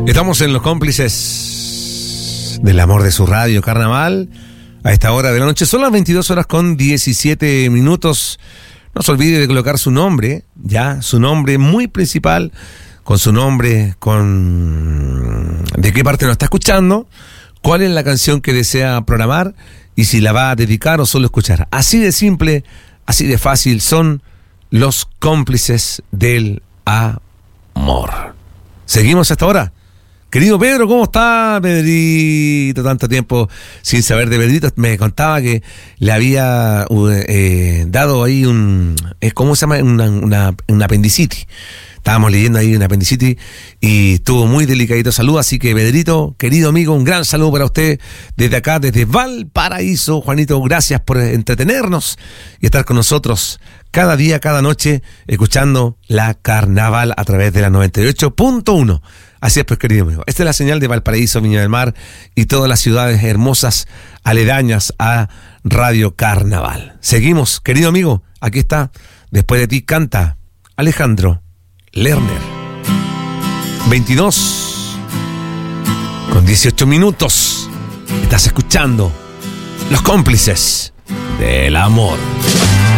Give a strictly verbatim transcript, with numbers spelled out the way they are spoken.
Estamos en los cómplices del amor de su radio Carnaval. A esta hora de la noche son las veintidós horas con diecisiete minutos. No se olvide de colocar su nombre, ya, su nombre muy principal, con su nombre, con de qué parte nos está escuchando, cuál es la canción que desea programar y si la va a dedicar o solo escuchar. Así de simple, así de fácil son los cómplices del amor. Seguimos hasta ahora. Querido Pedro, ¿cómo está, Pedrito? Tanto tiempo sin saber de Pedrito. Me contaba que le había eh, dado ahí un... ¿Cómo se llama? Una, una, una apendicitis. Estábamos leyendo ahí una apendicitis y estuvo muy delicadito salud. Así que, Pedrito, querido amigo, un gran saludo para usted desde acá, desde Valparaíso. Juanito, gracias por entretenernos y estar con nosotros cada día, cada noche, escuchando la Carnaval a través de la noventa y ocho punto uno. Así es, pues, querido amigo. Esta es la señal de Valparaíso, Viña del Mar y todas las ciudades hermosas aledañas a Radio Carnaval. Seguimos, querido amigo. Aquí está. Después de ti canta Alejandro Lerner. veintidós con dieciocho minutos. Estás escuchando Los Cómplices del Amor.